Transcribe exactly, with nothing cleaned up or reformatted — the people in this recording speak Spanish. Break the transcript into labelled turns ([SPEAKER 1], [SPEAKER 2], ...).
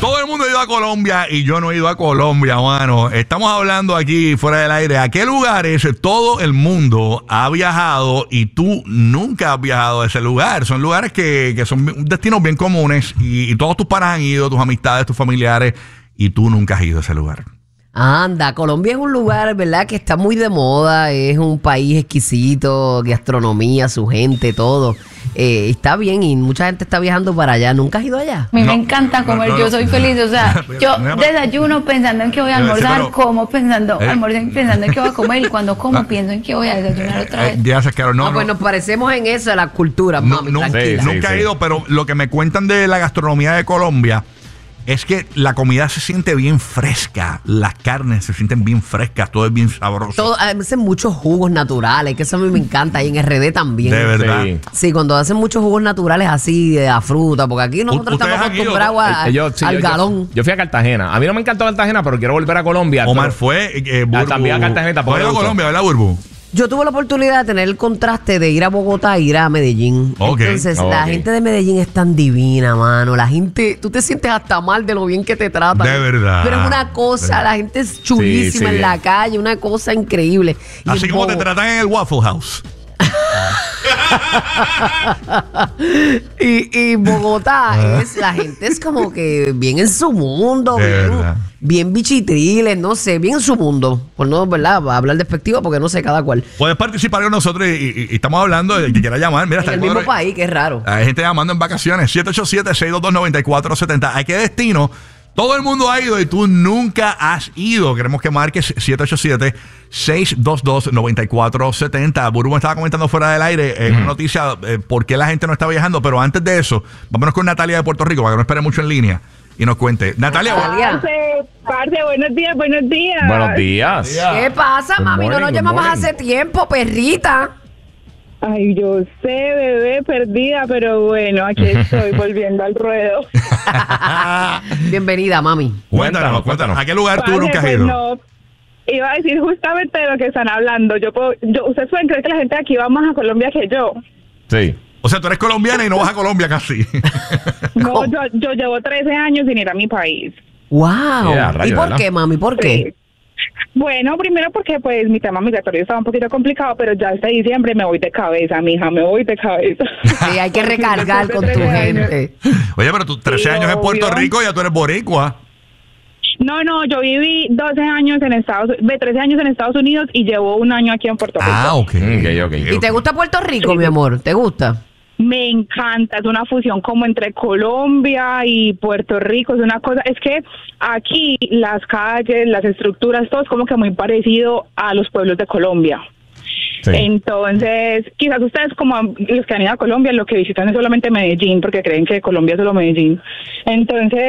[SPEAKER 1] Todo el mundo ha ido a Colombia y yo no he ido a Colombia, mano. Estamos hablando aquí fuera del aire. ¿A qué lugares todo el mundo ha viajado y tú nunca has viajado a ese lugar? Son lugares que, que son destinos bien comunes y, y todos tus panas han ido, tus amistades, tus familiares, y tú nunca has ido a ese lugar.
[SPEAKER 2] Anda, Colombia es un lugar, ¿verdad?, que está muy de moda, es un país exquisito, gastronomía, su gente, todo. Eh, está bien y mucha gente está viajando para allá. ¿Nunca has ido allá?
[SPEAKER 3] A mí
[SPEAKER 1] No,
[SPEAKER 3] me encanta comer,
[SPEAKER 1] no, no,
[SPEAKER 3] yo
[SPEAKER 1] no.
[SPEAKER 3] soy feliz, o sea, yo
[SPEAKER 1] No, no.
[SPEAKER 3] desayuno pensando en que voy a
[SPEAKER 1] Sí,
[SPEAKER 3] almorzar,
[SPEAKER 1] pero-
[SPEAKER 3] como pensando,
[SPEAKER 1] Eh.
[SPEAKER 3] almuerzo pensando en que voy a comer y cuando como
[SPEAKER 1] Ah.
[SPEAKER 3] pienso en que voy a desayunar otra
[SPEAKER 1] Eh,
[SPEAKER 3] vez.
[SPEAKER 1] ya se quedaron. No,
[SPEAKER 2] Ah,
[SPEAKER 1] no.
[SPEAKER 2] pues nos parecemos en eso, de la cultura,
[SPEAKER 1] No,
[SPEAKER 2] mami,
[SPEAKER 1] no,
[SPEAKER 2] tranquila.
[SPEAKER 4] Sí, sí.
[SPEAKER 1] nunca he ido, pero lo que me cuentan de la gastronomía de Colombia es que la comida se siente bien fresca, las carnes se sienten bien frescas, todo es bien sabroso.
[SPEAKER 2] Todo, hacen muchos jugos naturales, que eso a mí me encanta, y en R D también.
[SPEAKER 1] De verdad.
[SPEAKER 4] Sí.
[SPEAKER 2] Sí, cuando hacen muchos jugos naturales así, de la fruta, porque aquí nosotros
[SPEAKER 1] ustedes
[SPEAKER 2] estamos
[SPEAKER 1] han ido,
[SPEAKER 2] acostumbrados a-
[SPEAKER 4] Eh, yo- sí,
[SPEAKER 2] al
[SPEAKER 4] yo-
[SPEAKER 2] galón.
[SPEAKER 4] Yo, yo fui a Cartagena. A mí no me encantó Cartagena, pero quiero volver a Colombia.
[SPEAKER 1] Omar
[SPEAKER 4] pero-
[SPEAKER 1] fue, eh, Burbu.
[SPEAKER 4] también a Cartagena, tampoco
[SPEAKER 1] Fue
[SPEAKER 4] le
[SPEAKER 1] a
[SPEAKER 4] gustó.
[SPEAKER 1] Colombia, ¿verdad, Burbu?
[SPEAKER 2] Yo tuve la oportunidad de tener el contraste de ir a Bogotá e ir a Medellín.
[SPEAKER 1] Ok.
[SPEAKER 2] Entonces, la
[SPEAKER 4] Ok.
[SPEAKER 2] gente de Medellín es tan divina, mano. La gente, tú te sientes hasta mal de lo bien que te tratan.
[SPEAKER 1] De verdad.
[SPEAKER 2] Pero es una cosa, la gente es chulísima
[SPEAKER 4] Sí, sí.
[SPEAKER 2] en la calle, una cosa increíble. Y
[SPEAKER 1] Así
[SPEAKER 2] en
[SPEAKER 1] como te
[SPEAKER 2] Bogo-
[SPEAKER 1] tratan en el Waffle House.
[SPEAKER 2] y, y Bogotá es, la gente es como que bien en su mundo,
[SPEAKER 1] De
[SPEAKER 2] bien,
[SPEAKER 1] verdad.
[SPEAKER 2] bien bichitriles, no sé, bien en su mundo. Por no, ¿verdad? Hablar despectivo porque no sé cada cual.
[SPEAKER 1] Puedes participar con nosotros y, y- y estamos hablando de que quiera llamar. Mira,
[SPEAKER 2] En
[SPEAKER 1] hasta
[SPEAKER 2] el
[SPEAKER 1] el
[SPEAKER 2] mismo
[SPEAKER 1] cuadro-
[SPEAKER 2] país, que es raro.
[SPEAKER 1] Hay gente llamando en vacaciones. siete ocho siete, seis dos dos, nueve cuatro siete cero. ¿A qué destino todo el mundo ha ido y tú nunca has ido? Queremos que marques siete ocho siete, seis dos dos, nueve cuatro siete cero. Burbu me estaba comentando fuera del aire eh, una noticia eh, por qué la gente no está viajando. Pero antes de eso, vámonos con Natalia de Puerto Rico para que no espere mucho en línea y nos cuente. Natalia,
[SPEAKER 2] Natalia.
[SPEAKER 5] Parce, parce, buenos días, buenos días.
[SPEAKER 4] Buenos días.
[SPEAKER 2] ¿Qué pasa,
[SPEAKER 4] Good
[SPEAKER 2] mami? No
[SPEAKER 4] morning,
[SPEAKER 2] nos
[SPEAKER 4] good
[SPEAKER 2] llamamos
[SPEAKER 4] morning.
[SPEAKER 2] hace tiempo, perrita.
[SPEAKER 5] Ay, yo sé, bebé, perdida, pero bueno, aquí estoy volviendo al ruedo.
[SPEAKER 2] Bienvenida, mami.
[SPEAKER 1] cuéntanos,
[SPEAKER 4] Cuéntanos,
[SPEAKER 1] cuéntanos.
[SPEAKER 4] cuéntanos.
[SPEAKER 1] ¿A qué lugar tú
[SPEAKER 5] Parce,
[SPEAKER 1] nunca has
[SPEAKER 5] pues
[SPEAKER 1] ido?
[SPEAKER 5] no, iba a decir justamente de lo que están hablando. Yo, puedo, yo Ustedes pueden creer que la gente de aquí va más a Colombia que yo.
[SPEAKER 4] Sí.
[SPEAKER 1] O sea, tú eres colombiana y no vas a Colombia casi.
[SPEAKER 5] No,
[SPEAKER 2] ¿Cómo?
[SPEAKER 5] yo, yo llevo trece años sin ir a mi país.
[SPEAKER 2] Wow.
[SPEAKER 4] Yeah,
[SPEAKER 2] ¿Y
[SPEAKER 4] rayo,
[SPEAKER 2] por
[SPEAKER 4] ¿verdad?
[SPEAKER 2] qué, mami? ¿Por qué?
[SPEAKER 5] Bueno, primero porque pues mi tema migratorio estaba un poquito complicado, pero ya hasta diciembre me voy de cabeza, mija, me voy de cabeza.
[SPEAKER 2] Sí, hay que recargar con tu gente.
[SPEAKER 1] Oye, pero tú trece
[SPEAKER 5] Sí,
[SPEAKER 1] años en Puerto
[SPEAKER 5] obvio.
[SPEAKER 1] Rico y ya tú eres boricua.
[SPEAKER 5] No, no, yo viví doce años en Estados de trece años en Estados Unidos y llevo un año aquí en Puerto Rico.
[SPEAKER 1] Ah, ok.
[SPEAKER 4] Ok, ok.
[SPEAKER 2] ¿Y te gusta Puerto Rico, mi amor? ¿Te gusta?
[SPEAKER 5] Me encanta, es una fusión como entre Colombia y Puerto Rico, es una cosa, es que aquí las calles, las estructuras, todo es como que muy parecido a los pueblos de Colombia.
[SPEAKER 4] Sí.
[SPEAKER 5] Entonces, quizás ustedes como los que han ido a Colombia, lo que visitan es solamente Medellín, porque creen que Colombia es solo Medellín. Entonces,